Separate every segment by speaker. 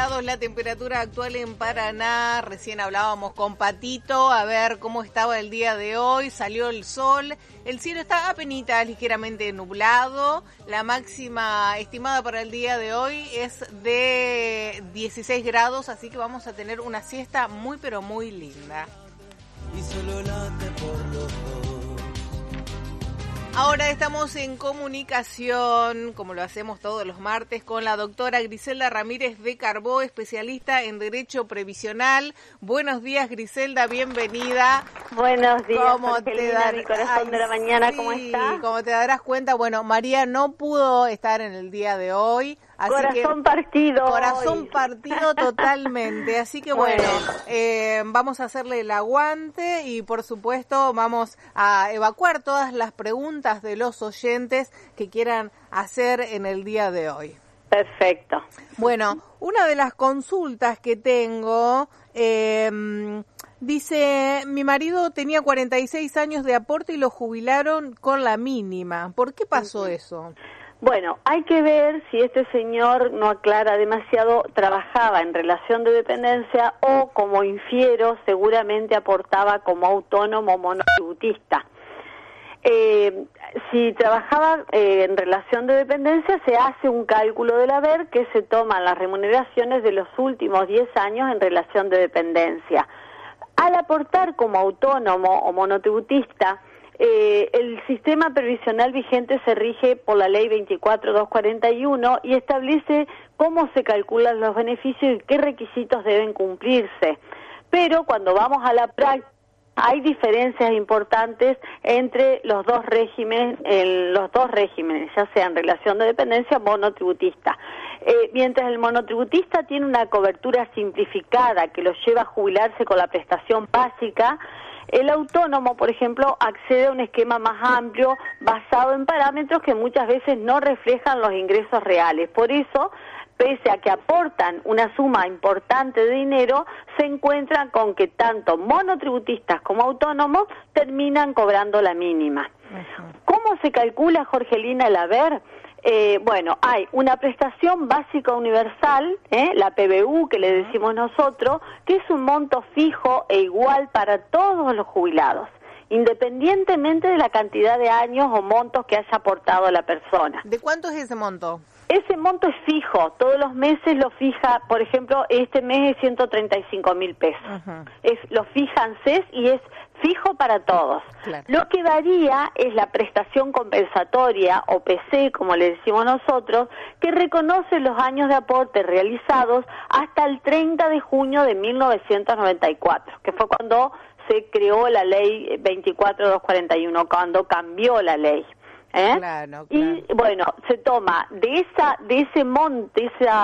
Speaker 1: grados la temperatura actual en Paraná. Recién hablábamos con Patito a ver cómo estaba el día de hoy. Salió el sol, el cielo está apenita ligeramente nublado. La máxima estimada para el día de hoy es de 16 grados, así que vamos a tener una siesta muy pero muy linda.
Speaker 2: Y solo late por los dos.
Speaker 1: Ahora estamos en comunicación, como lo hacemos todos los martes, con la doctora Griselda Ramírez de Carbó, especialista en Derecho Previsional. Buenos días, Griselda, bienvenida.
Speaker 3: Buenos días,
Speaker 1: ¿Cómo te
Speaker 3: da mi corazón de la mañana? ¿Cómo está?
Speaker 1: Como te darás cuenta, bueno, María no pudo estar en el día de hoy. Así
Speaker 3: corazón partido.
Speaker 1: Corazón partido totalmente. Así que bueno, vamos a hacerle el aguante y por supuesto vamos a evacuar todas las preguntas de los oyentes que quieran hacer en el día de hoy.
Speaker 3: Perfecto.
Speaker 1: Bueno, una de las consultas que tengo dice, mi marido tenía 46 años de aporte y lo jubilaron con la mínima. ¿Por qué pasó eso?
Speaker 3: Bueno, hay que ver si este señor no aclara demasiado, trabajaba en relación de dependencia o, como infiero, seguramente aportaba como autónomo monotributista. Si trabajaba en relación de dependencia, se hace un cálculo del haber que se toman las remuneraciones de los últimos 10 años en relación de dependencia. Al aportar como autónomo o monotributista, el sistema previsional vigente se rige por la ley 24.241 y establece cómo se calculan los beneficios y qué requisitos deben cumplirse. Pero cuando vamos a la práctica, hay diferencias importantes entre los dos regímenes, ya sea en relación de dependencia o monotributista. Mientras el monotributista tiene una cobertura simplificada que lo lleva a jubilarse con la prestación básica, el autónomo, por ejemplo, accede a un esquema más amplio basado en parámetros que muchas veces no reflejan los ingresos reales. Por eso, pese a que aportan una suma importante de dinero, se encuentran con que tanto monotributistas como autónomos terminan cobrando la mínima. ¿Cómo se calcula, Jorgelina, el haber? Bueno, hay una prestación básica universal, la PBU que le decimos nosotros, que es un monto fijo e igual para todos los jubilados, independientemente de la cantidad de años o montos que haya aportado la persona.
Speaker 1: ¿De cuánto es ese monto?
Speaker 3: Ese monto es fijo, todos los meses lo fija, por ejemplo, este mes es 135.000 pesos. Lo fija ANSES y es fijo para todos. Claro. Lo que varía es la prestación compensatoria, o PC, como le decimos nosotros, que reconoce los años de aporte realizados hasta el 30 de junio de 1994, que fue cuando se creó la ley 24.241, cuando cambió la ley.
Speaker 1: Claro.
Speaker 3: Y bueno, se toma de ese monto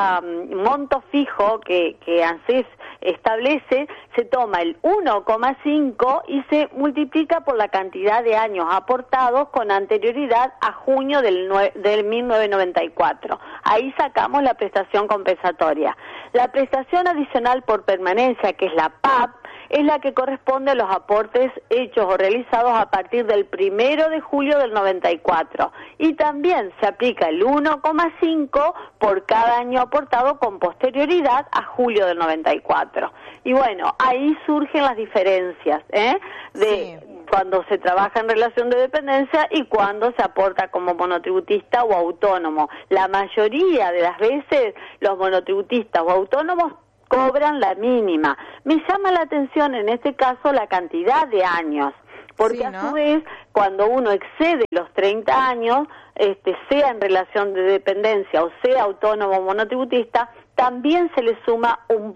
Speaker 3: fijo que ANSES establece, se toma el 1,5 y se multiplica por la cantidad de años aportados con anterioridad a junio del 1994. Ahí sacamos la prestación compensatoria. La prestación adicional por permanencia, que es la PAP, es la que corresponde a los aportes hechos o realizados a partir del 1 de julio del 94. Y también se aplica el 1,5 por cada año aportado con posterioridad a julio del 94. Y bueno, ahí surgen las diferencias, de cuando se trabaja en relación de dependencia y cuando se aporta como monotributista o autónomo. La mayoría de las veces los monotributistas o autónomos cobran la mínima. Me llama la atención en este caso la cantidad de años, porque a su vez, cuando uno excede los 30 años, sea en relación de dependencia o sea autónomo o monotributista, también se le suma un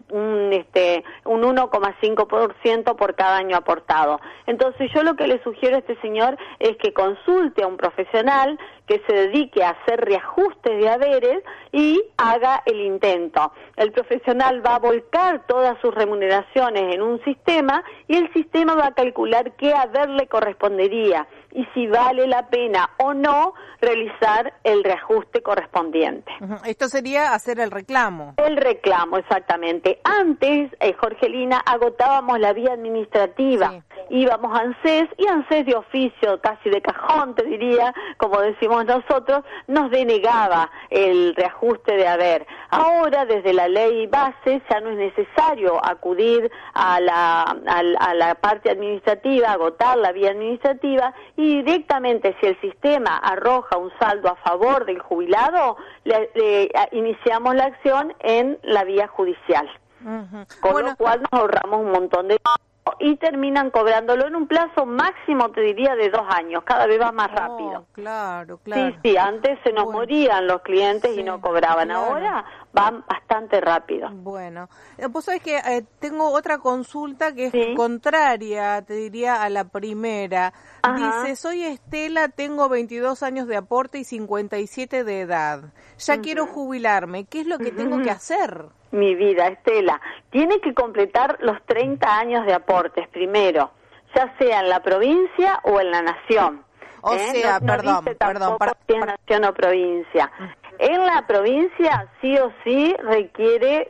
Speaker 3: 1,5% por cada año aportado. Entonces yo lo que le sugiero a este señor es que consulte a un profesional que se dedique a hacer reajustes de haberes y haga el intento. El profesional va a volcar todas sus remuneraciones en un sistema y el sistema va a calcular qué haber le correspondería y si vale la pena o no realizar el reajuste correspondiente.
Speaker 1: Esto sería hacer el reclamo.
Speaker 3: El reclamo, exactamente. Antes, Jorgelina, agotábamos la vía administrativa íbamos a ANSES, y ANSES de oficio, casi de cajón te diría, como decimos nosotros, nos denegaba el reajuste de haber. Ahora, desde la ley base, ya no es necesario acudir a la parte administrativa, agotar la vía administrativa, y directamente, si el sistema arroja un saldo a favor del jubilado, le iniciamos la acción en la vía judicial. Con lo cual nos ahorramos un montón de tiempo y terminan cobrándolo en un plazo máximo, te diría, de 2 años. Cada vez va más rápido.
Speaker 1: Claro.
Speaker 3: Sí, antes se nos morían los clientes y no cobraban.
Speaker 1: Claro.
Speaker 3: Ahora van bastante rápido.
Speaker 1: Bueno, vos sabés que tengo otra consulta que es contraria, te diría, a la primera. Dice, soy Estela, tengo 22 años de aporte y 57 de edad. Ya quiero jubilarme. ¿Qué es lo que tengo que hacer?
Speaker 3: Mi vida, Estela, tiene que completar los 30 años de aportes primero, ya sea en la provincia o en la nación.
Speaker 1: O sea, perdón,
Speaker 3: si es nación o provincia. En la provincia sí o sí requiere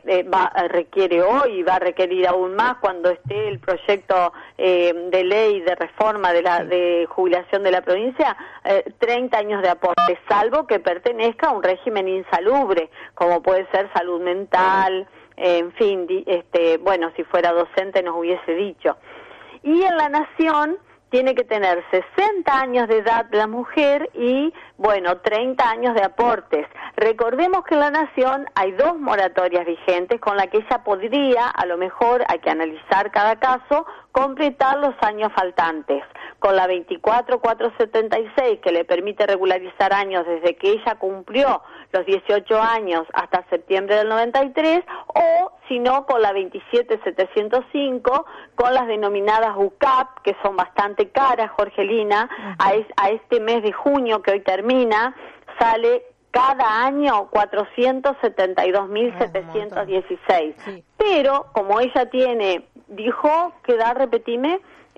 Speaker 3: hoy y va a requerir aún más cuando esté el proyecto de ley de reforma de jubilación de la provincia, 30 años de aporte, salvo que pertenezca a un régimen insalubre, como puede ser salud mental, en fin, bueno, si fuera docente nos hubiese dicho. Y en la nación tiene que tener 60 años de edad la mujer y, bueno, 30 años de aportes. Recordemos que en la Nación hay 2 moratorias vigentes con la que ella podría, a lo mejor hay que analizar cada caso, completar los años faltantes. Con la 24.476, que le permite regularizar años desde que ella cumplió los 18 años hasta septiembre del 93, o si no, con la 27.705, con las denominadas UCAP, que son bastante caras, Jorgelina. A este mes de junio, que hoy termina, sale cada año 472.716. Pero, como ella dijo, repetime,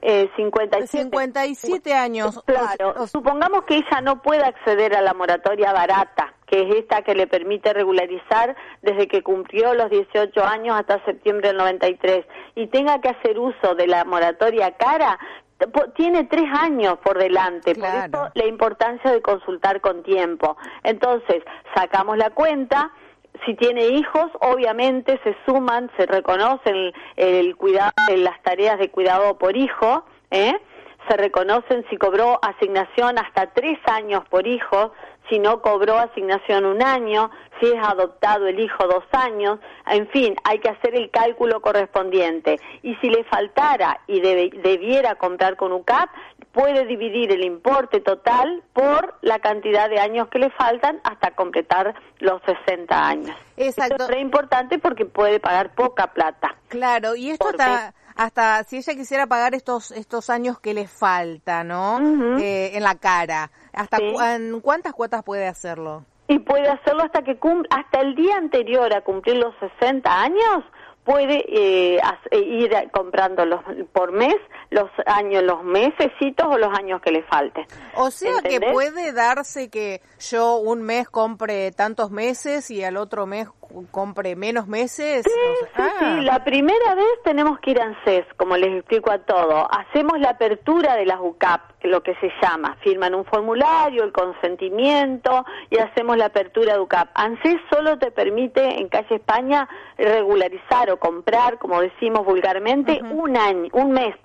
Speaker 1: 57 años.
Speaker 3: Claro, supongamos que ella no puede acceder a la moratoria barata, que es esta que le permite regularizar desde que cumplió los 18 años hasta septiembre del 93, y tenga que hacer uso de la moratoria cara, tiene 3 años por delante. Claro. Por eso la importancia de consultar con tiempo. Entonces, sacamos la cuenta. Si tiene hijos, obviamente se suman, se reconocen el cuidado, las tareas de cuidado por hijo, se reconocen si cobró asignación hasta 3 años por hijo, si no cobró asignación 1 año, si es adoptado el hijo 2 años, en fin, hay que hacer el cálculo correspondiente. Y si le faltara y debiera comprar con UCAP, puede dividir el importe total por la cantidad de años que le faltan hasta completar los 60 años.
Speaker 1: Exacto.
Speaker 3: Esto es re importante porque puede pagar poca plata.
Speaker 1: Claro, y esto hasta si ella quisiera pagar estos años que le falta, ¿no? En la cara, ¿hasta cuántas cuotas puede hacerlo? Y puede hacerlo
Speaker 3: hasta el día anterior a cumplir los 60 años, puede ir comprándolos por mes, los mesecitos o los años que le falten.
Speaker 1: O sea, ¿entendés? Que puede darse que yo un mes compre tantos meses y al otro mes compre menos meses.
Speaker 3: Sí, la primera vez tenemos que ir a ANSES, como les explico a todos. Hacemos la apertura de las UCAP, lo que se llama, firman un formulario, el consentimiento, y hacemos la apertura de UCAP. ANSES solo te permite en calle España regularizar o comprar, como decimos vulgarmente, un mes.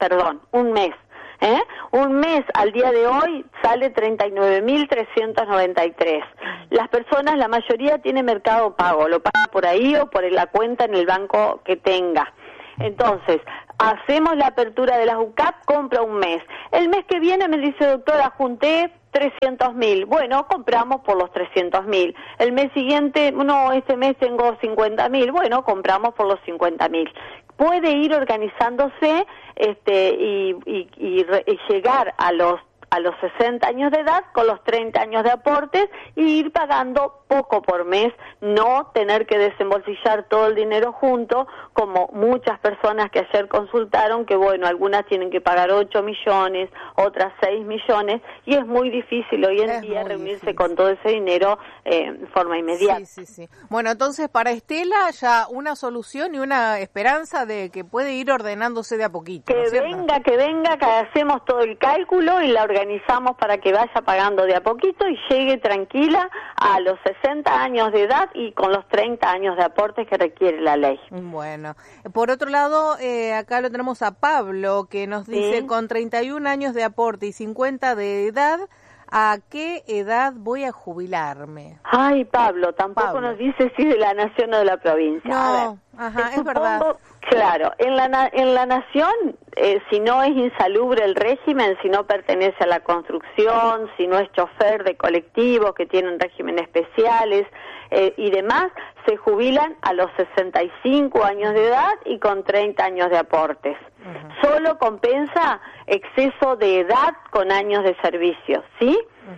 Speaker 3: Un mes al día de hoy sale 39.393. Las personas, la mayoría tiene Mercado Pago, lo paga por ahí o por la cuenta en el banco que tenga. Entonces, hacemos la apertura de las UCAP, compra un mes. El mes que viene me dice, doctora, junté 300.000. Bueno, compramos por los 300.000. El mes siguiente, no, este mes tengo 50.000. Bueno, compramos por los 50.000. Puede ir organizándose y llegar a los a los 60 años de edad con los 30 años de aportes y ir pagando poco por mes, no tener que desembolsillar todo el dinero junto, como muchas personas que ayer consultaron, que bueno, algunas tienen que pagar 8 millones, otras 6 millones, y es muy difícil hoy en día reunirse con todo ese dinero en forma inmediata.
Speaker 1: Sí. Bueno, entonces para Estela ya una solución y una esperanza de que puede ir ordenándose de a poquito.
Speaker 3: Que venga, que hacemos todo el cálculo y la organizamos para que vaya pagando de a poquito y llegue tranquila a los 60 años de edad y con los 30 años de aportes que requiere la ley.
Speaker 1: Bueno, por otro lado, acá lo tenemos a Pablo, que nos dice, con 31 años de aporte y 50 de edad, ¿a qué edad voy a jubilarme?
Speaker 3: Ay, Pablo, tampoco nos dice si de la nación o de la provincia.
Speaker 1: No, es verdad.
Speaker 3: Claro, en la nación, si no es insalubre el régimen, si no pertenece a la construcción, si no es chofer de colectivos que tienen régimen especiales y demás, se jubilan a los 65 años de edad y con 30 años de aportes. Solo compensa exceso de edad con años de servicio, ¿sí?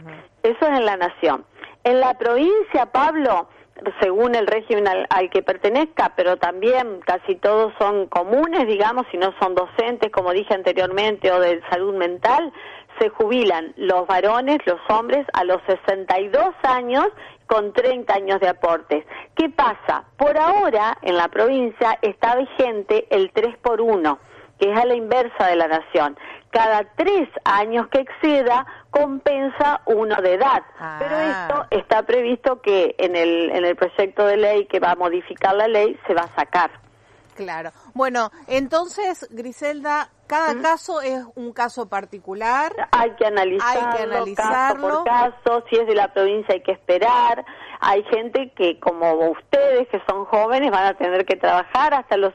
Speaker 3: Eso es en la nación. En la provincia, Pablo, según el régimen al que pertenezca, pero también casi todos son comunes, digamos, si no son docentes, como dije anteriormente, o de salud mental, se jubilan los varones, los hombres, a los 62 años con 30 años de aportes. ¿Qué pasa? Por ahora, en la provincia está vigente el 3x1, que es a la inversa de la nación. Cada 3 años que exceda, compensa 1 de edad. Pero esto está previsto que en el proyecto de ley que va a modificar la ley se va a sacar.
Speaker 1: Claro. Bueno, entonces, Griselda, cada caso es un caso particular.
Speaker 3: Hay que analizarlo caso por caso. Si es de la provincia hay que esperar. Hay gente que, como ustedes, que son jóvenes, van a tener que trabajar hasta los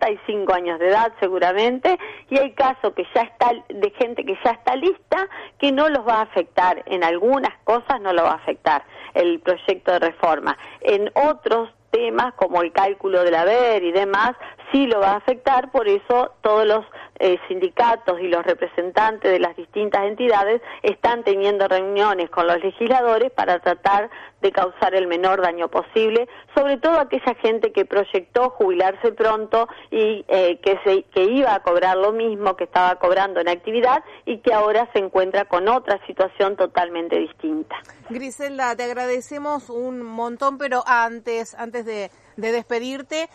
Speaker 3: 65 años de edad seguramente, y hay casos que ya está, de gente que ya está lista, que no los va a afectar. En algunas cosas no lo va a afectar el proyecto de reforma. En otros temas, como el cálculo del haber y demás, sí lo va a afectar. Por eso todos los sindicatos y los representantes de las distintas entidades están teniendo reuniones con los legisladores para tratar de causar el menor daño posible, sobre todo aquella gente que proyectó jubilarse pronto y que iba a cobrar lo mismo que estaba cobrando en actividad y que ahora se encuentra con otra situación totalmente distinta.
Speaker 1: Griselda, te agradecemos un montón, pero antes de despedirte,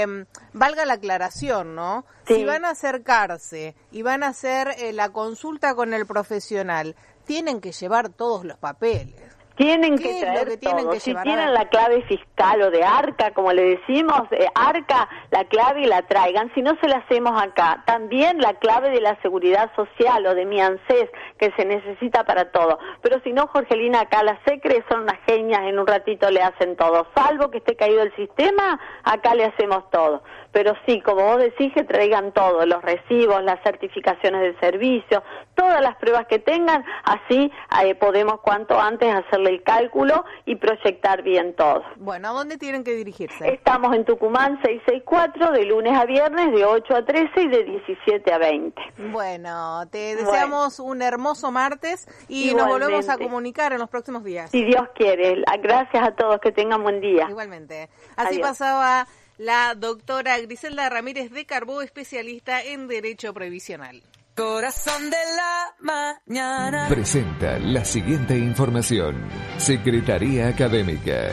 Speaker 1: valga la aclaración, ¿no? Sí. Si van a acercarse y van a hacer la consulta con el profesional, tienen que llevar todos los papeles.
Speaker 3: Tienen que traer todo. Si tienen la clave fiscal o de ARCA, como le decimos, ARCA, la clave y la traigan. Si no, se la hacemos acá. También la clave de la seguridad social o de mi ANSES, que se necesita para todo. Pero si no, Jorgelina, acá las SECRE son unas genias, en un ratito le hacen todo. Salvo que esté caído el sistema, acá le hacemos todo. Pero sí, como vos decís, que traigan todo, los recibos, las certificaciones de servicio, todas las pruebas que tengan, así podemos cuanto antes hacerle el cálculo y proyectar bien todo.
Speaker 1: Bueno, ¿a dónde tienen que dirigirse?
Speaker 3: Estamos en Tucumán 664, de lunes a viernes, de 8 a 13 y de 17 a 20.
Speaker 1: Bueno, te deseamos un hermoso martes y igualmente. Nos volvemos a comunicar en los próximos días.
Speaker 3: Si Dios quiere. Gracias a todos, que tengan buen día.
Speaker 1: Igualmente. Así
Speaker 3: Adiós.
Speaker 1: Pasaba la doctora Griselda Ramírez de Carbó, especialista en Derecho Previsional.
Speaker 2: Corazón de la mañana.
Speaker 4: Presenta la siguiente información. Secretaría Académica.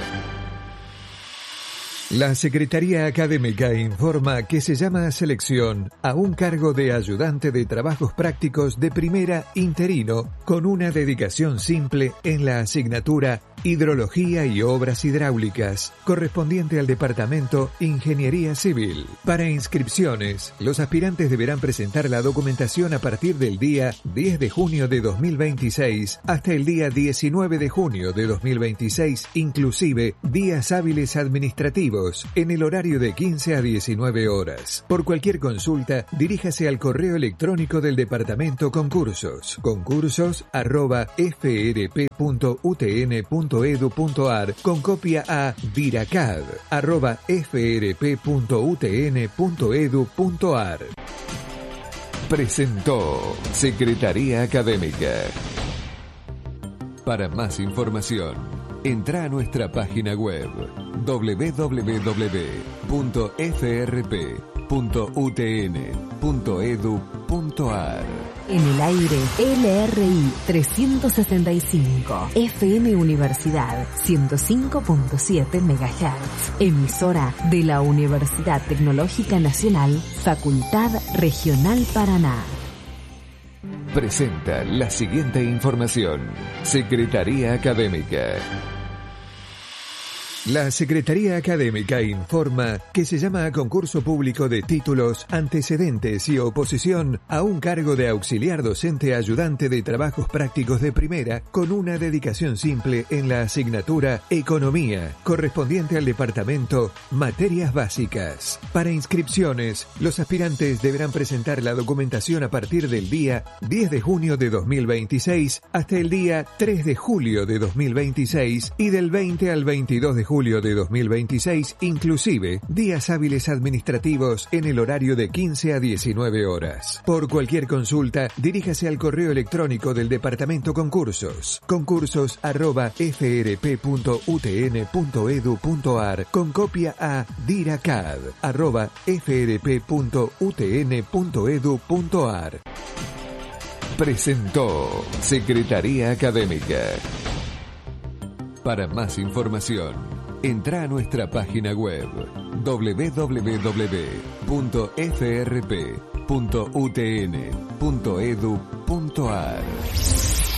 Speaker 4: La Secretaría Académica informa que se llama a selección a un cargo de ayudante de trabajos prácticos de primera interino con una dedicación simple en la asignatura Hidrología y Obras Hidráulicas, correspondiente al Departamento Ingeniería Civil. Para inscripciones, los aspirantes deberán presentar la documentación a partir del día 10 de junio de 2026 hasta el día 19 de junio de 2026, inclusive días hábiles administrativos, en el horario de 15 a 19 horas. Por cualquier consulta, diríjase al correo electrónico del Departamento Concursos, concursos@frp.utn.edu.ar, con copia a diracad@frp.utn.edu.ar. presentó Secretaría Académica. Para más información, entra a nuestra página web www.frp.utn.edu.ar.
Speaker 5: En el aire, LRI 365, FM Universidad 105.7 MHz, emisora de la Universidad Tecnológica Nacional, Facultad Regional Paraná.
Speaker 4: Presenta la siguiente información. Secretaría Académica. La Secretaría Académica informa que se llama a concurso público de títulos, antecedentes y oposición a un cargo de auxiliar docente ayudante de trabajos prácticos de primera con una dedicación simple en la asignatura Economía, correspondiente al departamento Materias Básicas. Para inscripciones, los aspirantes deberán presentar la documentación a partir del día 10 de junio de 2026 hasta el día 3 de julio de 2026 y del 20 al 22 de julio de 2026, inclusive días hábiles administrativos en el horario de 15 a 19 horas. Por cualquier consulta, diríjase al correo electrónico del Departamento Concursos, concursos@frp.utn.edu.ar, con copia a diracad@frp.utn.edu.ar. Presentó Secretaría Académica. Para más información, entra a nuestra página web www.frp.utn.edu.ar.